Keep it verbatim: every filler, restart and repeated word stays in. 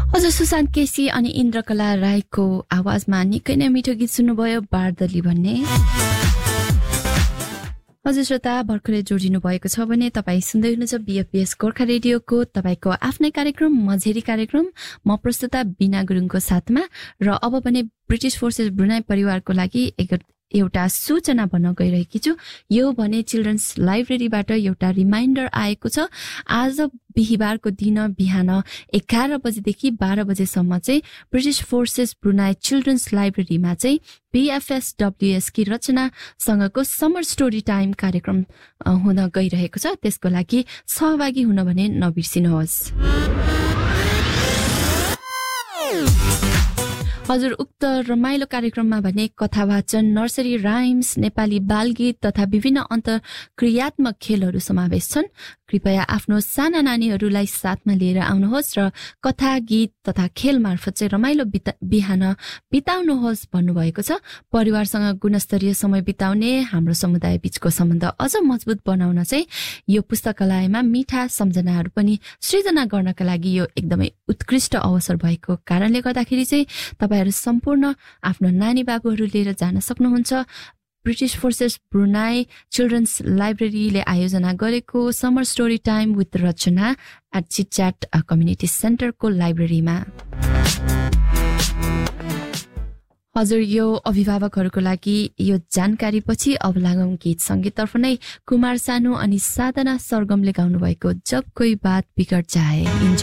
हजुर सुशान्त केसी अनि इन्द्रकला राईको आवाजमा निकै नै मिठो गीत सुन्नुभयो बारदली भन्ने। हजुर श्रोता भर्खरै जोडिनु भएको छ भने तपाईँ सुन्दै हुनुहुन्छ बीएफपीएस गोर्खा रेडियोको तपाईँको आफ्नै कार्यक्रम मझेरी कार्यक्रम। म प्रस्तुता बिना गुरुङको साथमा र अब भने ब्रिटिस फोर्सेस ब्रुनाई परिवारको लागि एक एउटा सूचना भन्न गइरहेकी छु। यो भने चिल्ड्रन्स लाइब्रेरीबाट एउटा रिमाइन्डर आएको छ। आज बिहिबारको दिन बिहान एघार बजेदेखि बाह्र बजेसम्म चाहिँ ब्रिटिस फोर्सेस ब्रुनाई चिल्ड्रन्स लाइब्रेरीमा चाहिँ बीएफएसडब्ल्यूएस की रचनासँगको समर स्टोरी टाइम कार्यक्रम हुन गइरहेको छ। त्यसको लागि सहभागी हुन भने नबिर्सिनुहोस्। हजुर उक्त रमाइलो कार्यक्रममा भने कथा वाचन, नर्सरी राइम्स, नेपाली बालगीत तथा विभिन्न अन्तर्क्रियात्मक खेलहरू समावेश छन्। कृपया आफ्नो साना नानीहरूलाई साथमा लिएर आउनुहोस् र कथा गीत तथा खेल मार्फत चाहिँ रमाइलो बिता बिहान बिताउनुहोस् भन्नुभएको छ। परिवारसँग गुणस्तरीय समय बिताउने, हाम्रो समुदाय बीचको सम्बन्ध अझ मजबुत बनाउन चाहिँ यो पुस्तकालयमा मिठा सम्झनाहरू पनि सृजना गर्नका लागि यो एकदमै उत्कृष्ट अवसर भएको कारणले गर्दाखेरि चाहिँ तपाईहरू सम्पूर्ण आफ्नो नानी बाबुहरू लिएर जान सक्नुहुन्छ। ब्रिटिस फोर्सेस ब्रुनाई चिल्ड्रन्स लाइब्रेरीले आयोजना गरेको summer story time with Rachana at चिटच्याट community सेन्टरको लाइब्रेरीमा। हजुर यो अभिभावकहरूको लागि यो जानकारी पछि अब लागौं गीत सङ्गीततर्फ नै। कुमार सानु अनि साधना सरगमले गाउनु भएको जब कोही बात बिगड जाए।